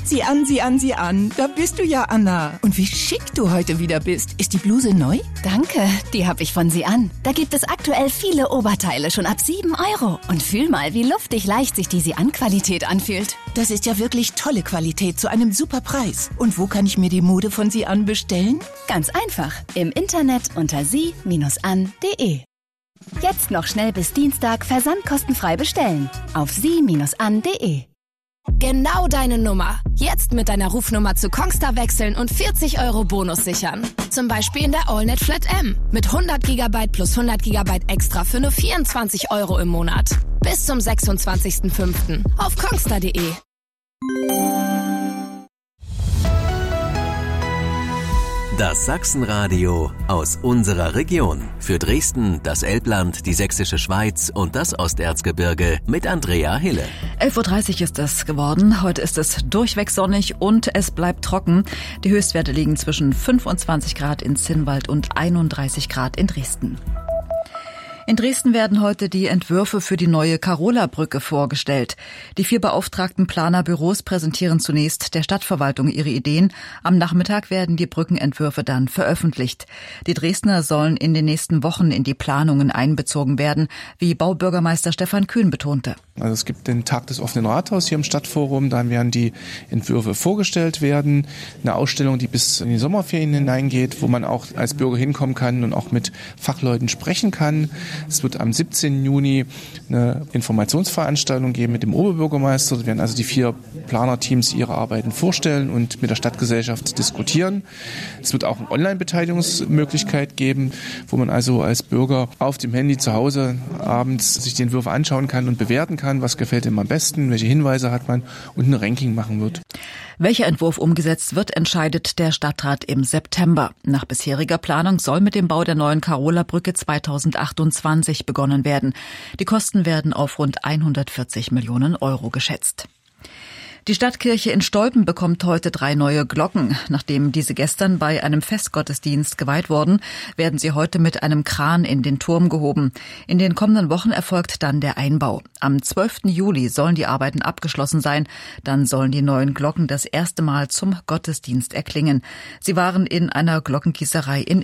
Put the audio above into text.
Sieh an, sieh an, sieh an. Da bist du ja, Anna. Und wie schick du heute wieder bist. Ist die Bluse neu? Danke, die habe ich von Sie an. Da gibt es aktuell viele Oberteile schon ab 7 €. Und fühl mal, wie luftig leicht sich die Sie-an-Qualität anfühlt. Das ist ja wirklich tolle Qualität zu einem super Preis. Und wo kann ich mir die Mode von Sie an bestellen? Ganz einfach. Im Internet unter sie-an.de. Jetzt noch schnell bis Dienstag versandkostenfrei bestellen. Auf sie-an.de. Genau deine Nummer. Jetzt mit deiner Rufnummer zu Kongstar wechseln und 40 € Bonus sichern. Zum Beispiel in der AllNet Flat M. Mit 100 GB plus 100 GB extra für nur 24 € im Monat. Bis zum 26.05. auf kongstar.de. Das Sachsenradio aus unserer Region. Für Dresden, das Elbland, die Sächsische Schweiz und das Osterzgebirge mit Andrea Hille. 11:30 Uhr ist es geworden. Heute ist es durchweg sonnig und es bleibt trocken. Die Höchstwerte liegen zwischen 25 Grad in Zinnwald und 31 Grad in Dresden. In Dresden werden heute die Entwürfe für die neue Karola-Brücke vorgestellt. Die 4 beauftragten Planerbüros präsentieren zunächst der Stadtverwaltung ihre Ideen. Am Nachmittag werden die Brückenentwürfe dann veröffentlicht. Die Dresdner sollen in den nächsten Wochen in die Planungen einbezogen werden, wie Baubürgermeister Stefan Kühn betonte. Also es gibt den Tag des offenen Rathaus hier im Stadtforum, da werden die Entwürfe vorgestellt werden. Eine Ausstellung, die bis in die Sommerferien hineingeht, wo man auch als Bürger hinkommen kann und auch mit Fachleuten sprechen kann. Es wird am 17. Juni eine Informationsveranstaltung geben mit dem Oberbürgermeister. Da werden also die 4 Planerteams ihre Arbeiten vorstellen und mit der Stadtgesellschaft diskutieren. Es wird auch eine Online-Beteiligungsmöglichkeit geben, wo man also als Bürger auf dem Handy zu Hause abends sich die Entwürfe anschauen kann und bewerten kann, was gefällt ihm am besten, welche Hinweise hat man und ein Ranking machen wird. Welcher Entwurf umgesetzt wird, entscheidet der Stadtrat im September. Nach bisheriger Planung soll mit dem Bau der neuen Karola-Brücke 2028 begonnen werden. Die Kosten werden auf rund 140 Millionen € geschätzt. Die Stadtkirche in Stolpen bekommt heute 3 neue Glocken. Nachdem diese gestern bei einem Festgottesdienst geweiht wurden, werden sie heute mit einem Kran in den Turm gehoben. In den kommenden Wochen erfolgt dann der Einbau. Am 12. Juli sollen die Arbeiten abgeschlossen sein. Dann sollen die neuen Glocken das erste Mal zum Gottesdienst erklingen. Sie waren in einer Glockengießerei in